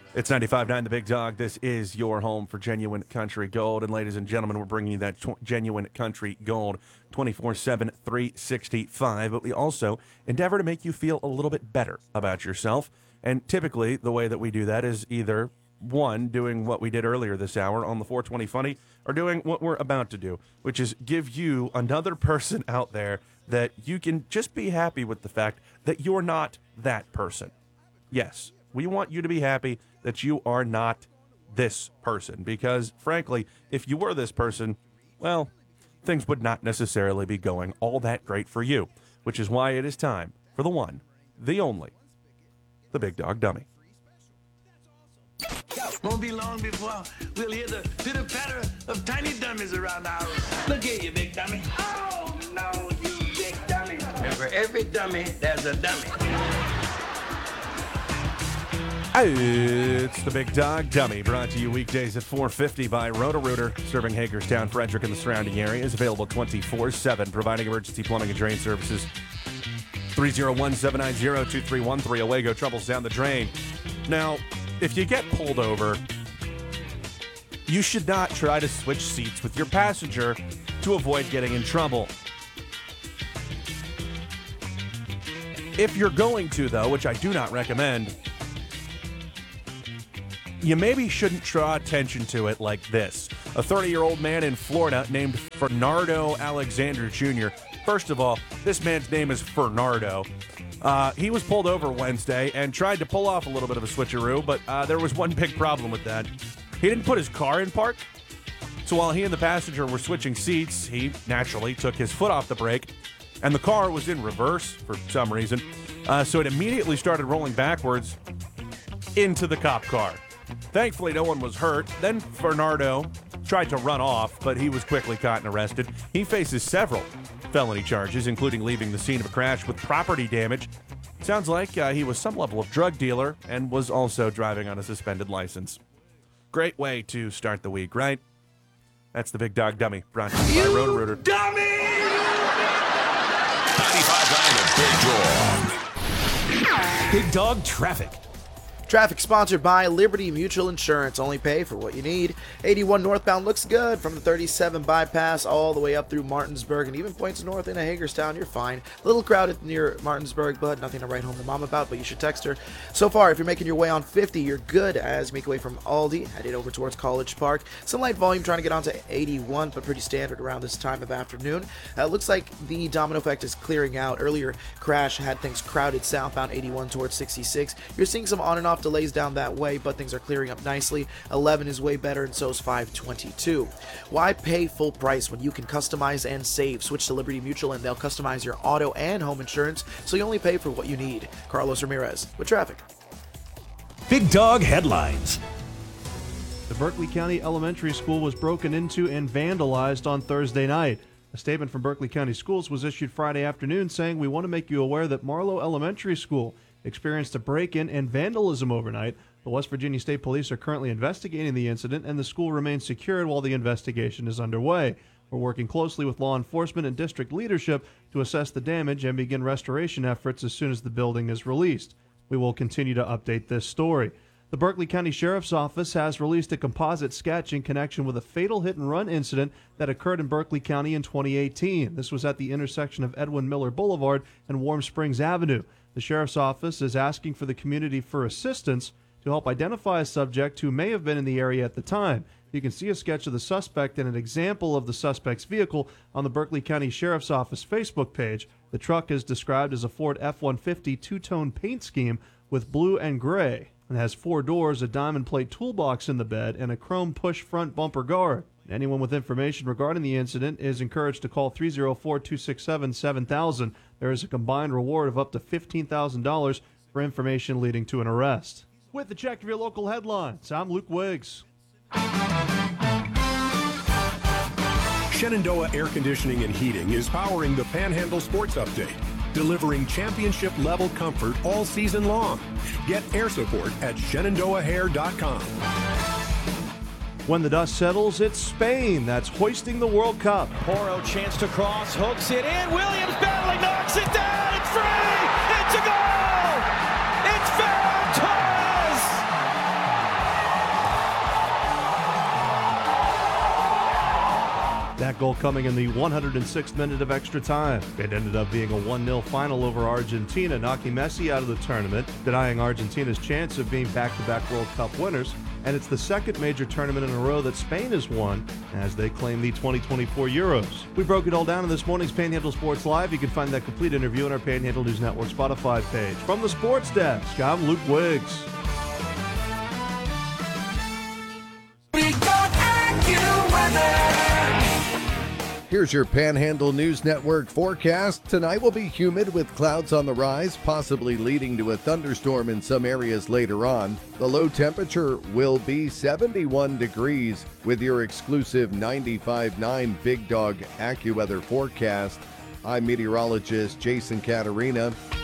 It's 95.9 The Big Dog. This is your home for genuine country gold. And ladies and gentlemen, we're bringing you that genuine country gold 24/7, 365. But we also endeavor to make you feel a little bit better about yourself. And typically, the way that we do that is either, one, doing what we did earlier this hour on the 420 Funny, or doing what we're about to do, which is give you another person out there that you can just be happy with the fact that you're not that person. Yes, we want you to be happy that you are not this person, because frankly, if you were this person, well, things would not necessarily be going all that great for you, which is why it is time for the one, the only, the Big Dog Dummy. Won't be long before we'll hear the pitter-patter of tiny dummies around the house. Look here, you big dummy. Oh, no, you big dummy. And for every dummy, there's a dummy. It's the Big Dog Dummy, brought to you weekdays at 4:50 by Roto-Rooter, serving Hagerstown, Frederick, and the surrounding areas. Available 24/7, providing emergency plumbing and drain services. 301-790-2313. Away go troubles down the drain. Now, if you get pulled over, you should not try to switch seats with your passenger to avoid getting in trouble. If you're going to, though, which I do not recommend, you maybe shouldn't draw attention to it like this. A 30-year-old man in Florida named Fernando Alexander Jr. First of all, this man's name is Fernando. He was pulled over Wednesday and tried to pull off a little bit of a switcheroo, but there was one big problem with that. He didn't put his car in park, so while he and the passenger were switching seats, he naturally took his foot off the brake, and the car was in reverse for some reason, so it immediately started rolling backwards into the cop car. Thankfully, no one was hurt. Then Fernando tried to run off, but he was quickly caught and arrested. He faces several felony charges, including leaving the scene of a crash with property damage. Sounds like he was some level of drug dealer and was also driving on a suspended license. Great way to start the week, right? That's the Big Dog Dummy, brought to you by Roto-Rooter. Dummy! 95.9 The Big Dog. Big Dog Traffic. Traffic sponsored by Liberty Mutual Insurance. Only pay for what you need. 81 northbound looks good from the 37 bypass all the way up through Martinsburg and even points north into Hagerstown. You're fine. A little crowded near Martinsburg, but nothing to write home to mom about, but you should text her. So far, if you're making your way on 50, you're good as you make your way from Aldi, headed over towards College Park. Some light volume trying to get onto 81, but pretty standard around this time of afternoon. Looks like the domino effect is clearing out. Earlier crash had things crowded southbound 81 towards 66. You're seeing some on and off delays down that way, but things are clearing up nicely. 11 is way better, and so is 522. Why pay full price when you can customize and save? Switch to Liberty Mutual and they'll customize your auto and home insurance, so you only pay for what you need. Carlos Ramirez with traffic. Big Dog Headlines. The Berkeley County Elementary School was broken into and vandalized on Thursday night. A statement from Berkeley County Schools was issued Friday afternoon saying, "We want to make you aware that Marlowe Elementary School experienced a break-in and vandalism overnight. The West Virginia State Police are currently investigating the incident, and the school remains secured while the investigation is underway. We're working closely with law enforcement and district leadership to assess the damage and begin restoration efforts as soon as the building is released. We will continue to update this story." The Berkeley County Sheriff's Office has released a composite sketch in connection with a fatal hit-and-run incident that occurred in Berkeley County in 2018. This was at the intersection of Edwin Miller Boulevard and Warm Springs Avenue. The Sheriff's Office is asking for the community for assistance to help identify a subject who may have been in the area at the time. You can see a sketch of the suspect and an example of the suspect's vehicle on the Berkeley County Sheriff's Office Facebook page. The truck is described as a Ford F-150 two-tone paint scheme with blue and gray and has 4 doors, a diamond plate toolbox in the bed, and a chrome push front bumper guard. Anyone with information regarding the incident is encouraged to call 304-267-7000. There is a combined reward of up to $15,000 for information leading to an arrest. With the check of your local headlines, I'm Luke Wiggs. Shenandoah Air Conditioning and Heating is powering the Panhandle Sports Update, delivering championship-level comfort all season long. Get air support at ShenandoahHair.com. When the dust settles, it's Spain that's hoisting the World Cup. Porro chance to cross, hooks it in. Williams battling, knocks it down. It's free. It's a goal. It's Ferran Torres. that goal coming in the 106th minute of extra time. It ended up being a 1-0 final over Argentina, knocking Messi out of the tournament, denying Argentina's chance of being back-to-back World Cup winners. And it's the second major tournament in a row that Spain has won as they claim the 2024 Euros. We broke it all down in this morning's Panhandle Sports Live. You can find that complete interview on our Panhandle News Network Spotify page. From the Sports Desk, I'm Luke Wiggs. Here's your Panhandle News Network forecast. Tonight will be humid with clouds on the rise, possibly leading to a thunderstorm in some areas later on. The low temperature will be 71 degrees with your exclusive 95.9 Big Dog AccuWeather forecast. I'm meteorologist Jason Caterina.